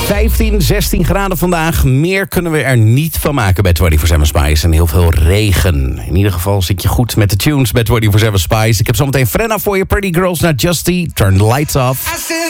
15, 16 graden vandaag. Meer kunnen we er niet van maken bij 24/7 Spice. En heel veel regen. In ieder geval zit je goed met de tunes bij 24/7 Spice. Ik heb zometeen Frenna voor je. Pretty Girls naar Justy. Turn the lights off.